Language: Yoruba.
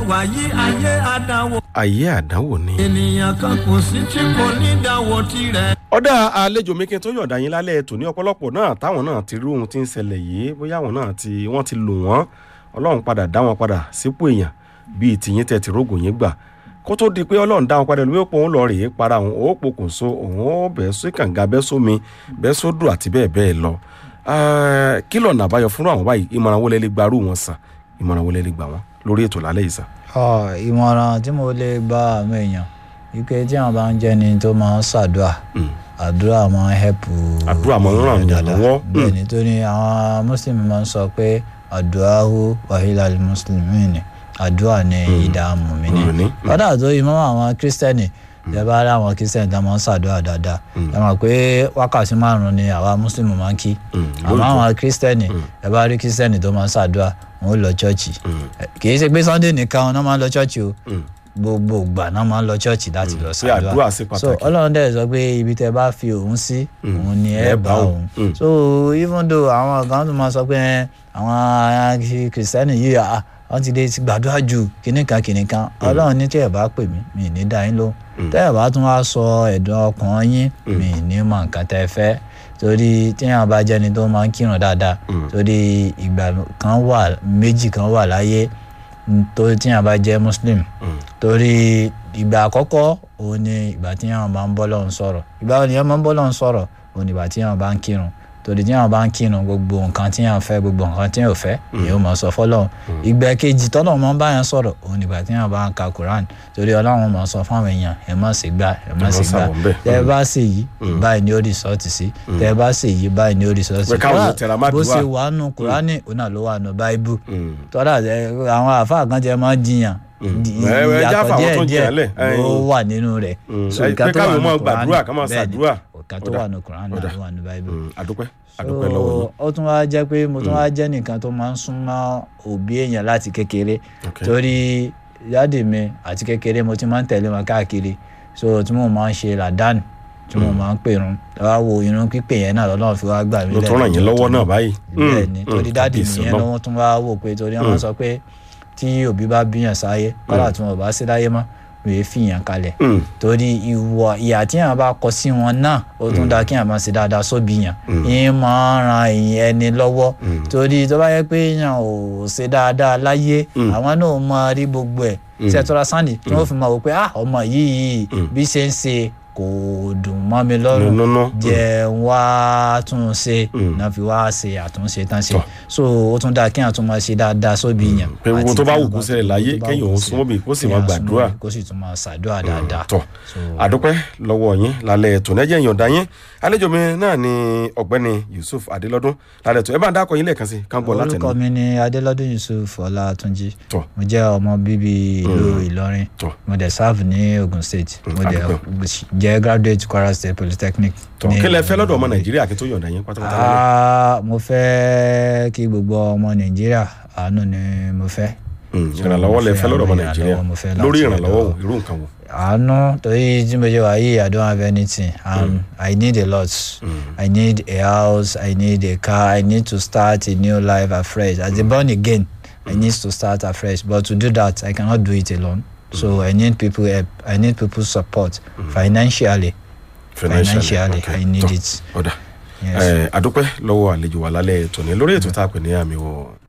wà yí ayé àdánwò. ayé àdánwò ni. ènìyàn kan kò sí tí kò ní dánwò tirẹ̀. ọ̀dà àlejò mi kí n tó yọ̀ǹda yín lálẹ́ ètò ní ọ̀pọ̀lọpọ̀ náà táwọn náà ti rí ohun tí ń ṣẹlẹ̀ yìí bóyá àwọn náà wọ́n ti lò wọ́n ọlọ́run padà dá wọn padà sípò èèyàn bíi tìyín tẹ̀ ti rógùn yín gbà kó tó di pé ọlọ́run dá wọn padà lórí òpó òun lọ rèé para òun ó pokùnso òun ó bẹ́ẹ̀ sí kànga bẹ́ẹ̀ sómi bẹ́ẹ̀ sódò àti bẹ́ẹ̀ bẹ́ẹ̀ lọ kí lọ́nà àbáyọ fún àwọn báyìí ìmọ̀ràn wo lẹ lè gbarú wọn sàn ìmọ̀ràn wo lẹ lè gbà wọ́n lórí ètò lálẹ́ yìí sàn. ìmọ̀ràn tí mo lè gba àwọn èèyàn wípé tí àwọn bá ń jẹ́ ni tó máa ń ṣàdúrà àdúrà máa ń hẹ́pù àdúrà máa ń ràn yàn lọ́wọ́. bẹ́ẹ̀ nítorí àwọn mùsùlùmí máa ń sọ pé àdúràhu wàhílà mùsùlùmí ni àdúrà ní ìdààmú mi ni. lọ́dà tó yìí mọ́ àwọn kírísítẹ́nì ẹ bá rí àwọn kírísítẹ́nì tó máa ń ṣàdúrà dáadáa ẹ mọ̀ pé wákàtí 5 ni àwa mùsùlùmí máa ń kí àmọ́ àwọn kírísítẹ́nì ẹ bá rí kírísítẹ́nì tó máa ń ṣàdúrà wọn ó lọ chọ́ọ̀chì kì í ṣe pé sunday nìkan wọn máa ń lọ chọ́ọ̀chì o gbogbo ìgbà náà máa ń lọ chọ́ọ̀chì láti lọ ṣàdúrà so ọlọ́run dẹ̀ sọ pé ibi tẹ́ bá fi òun sí òun ni ẹ bá òun so even though àwọn kan tó máa sọ pé àwọn kìrìsìtẹ́nì yìí wọ́n ti dé ti gbàdúrà ju kìnìkan ọlọ́run ní tí ẹ̀ bá pè mí mi ní dá yín lóhùn tẹ́ ẹ̀ bá tún wá sọ ẹ̀dùn ọkàn yín mi ní mọ̀ nǹkan tẹ́ fẹ́ torí tíyàn bá jẹ́ni tó máa ń kírun dáadáa torí ìgbà kan wà méjì kan wà láyé tó tíyàn bá jẹ́ muslim torí ìgbà àkọ́kọ́ òun ni ìgbà tíyàn bá ń bọ́ lọ́hùn sọ̀rọ̀ ìgbà wo nìyẹn máa ń bọ́ lọ́hùn sọ̀rọ̀ òun ni ìgbà tíyàn bá ń kírun torí tíyàn bá ń kírun gbogbo nǹkan tíyàn fẹ́ gbogbo nǹkan tíyàn ò fẹ́ èèyàn máa sọ fọ́lọ́hùn ìgbà kejì tọ́lọ́hùn máa ń bá yẹn sọ̀rọ̀ òun ni ìgbà tíyàn bá ń ka Quran torí Ọlọ́run máa sọ fún àwọn èèyàn ẹ má ṣe gbà ẹ má ṣe gbà tẹ́ ẹ bá ṣe yìí báyìí ni ó rìsọ́ọ̀tì sí tẹ́ ẹ bá ṣe yìí báyìí ni ó rìsọ́ọ̀tì sí bó ṣe wà nù Kùránì òun náà ló wà nù Báíbù tọ́lá àwọn àfáà kan jẹ́ máa jiyàn ìyàtọ̀ díẹ̀ ló wà nínú rẹ̀ pé káwọn máa gbàdúrà ká máa ṣàdúrà ọ̀kan tó wà nù Kùránì náà ló wà nù Báíbù. àdúpẹ́ lọ́wọ́ yín. ó tún wá jẹ́ pé mo tún wá jẹ́ nìkan tó máa ń súnmọ́ òbí èèyàn láti kékeré torí dáàdì mi àti kékeré mo ti máa ń tẹ̀lé wọn káàkiri so tí mo máa ń ṣe làdánù tí mo máa ń pèrún lọ́wọ́ wo irun pípè yẹn náà lọ́nà fi wá gbà mí lẹ́yìn ló tún ràn yín lọ́wọ́ náà báyìí. bẹ́ẹ̀ ni torí dáàdì mi yẹn lọ́wọ́ tún wá wò pé torí wọ́n sọ pé tí òbí bá bíyàn sáyé kọ́lá tí wọn bá sí láyé mọ́ wèé fìyàn kalẹ̀ torí ìyà tí yàn bá kọ sí wọn náà ó tún dá kí yàn máa ṣe dáadáa sóbì yàn yín máa ń ran ẹni lọ́wọ́ torí tó bá yẹ pé yàn ò ṣe dáadáa láyé àwọn náà máa rí gbogbo ẹ̀ ṣètọ́ra sáǹdì tí wọ́n fi máa wò pé ọmọ yìí bí ṣe ń ṣe kò dùn mọ́ mi lọ́rùn jẹ́ wá tún ṣe náà fi wá ṣe àtúnṣe tán ṣe so ó tún dáa kí àwọn tún máa ṣe dáadáa sóbì yàn. pé gbogbo tó bá wù kó ṣẹlẹ̀ láyé kéèyàn ó súnmọ́ bí kó sì máa gbàdúrà kó sì tún máa ṣàdúrà dáadáa. tọ́ àdúpẹ́ lọ́wọ́ yín lálẹ́ ètò nẹ́jẹ̀ ìyọ̀ǹda yín àlejò mi náà ni ọ̀gbẹ́ni Yusuf Adélọ́dún lálẹ́ ètò ẹ bá ń dákọ̀ yín lẹ́ẹ̀kan sí káńbọ̀ látẹnu. orúkọ mi ni Adélọ́dún Yusuf Ọlátúnjí mo jẹ́ ọmọ bíbí ìlú Ìlọrin mo dẹ̀ serve ní Ogun State mo dẹ̀ jẹ́ graduate Kwara State Polytechnic. kí lẹ fẹ́ lọ́dọ̀ ọmọ Nàìjíríà kí tó yọ̀ǹda yín pátápátá lálẹ́. mo fẹ́ kí gbogbo ọmọ Nàìjíríà àánú ni mo fẹ́. ìrànlọ́wọ́ lẹ fẹ́ lọ́dọ̀ ọmọ Nàìjíríà lórí ìrànlọ́wọ́ irú nǹkan wo. àánú torí tí mo ṣe wà yìí I don't have anything I need a lot. I need a house, I need a car, I need to start a new life afresh as a born again. I need to start afresh but to do that I cannot do it alone. So I need people help. I need people support financially. I need it. Adúpẹ́ lọ́wọ́ àlejò wa lálẹ́ ètò ní lórí ètò tá a pè ní àmì wò.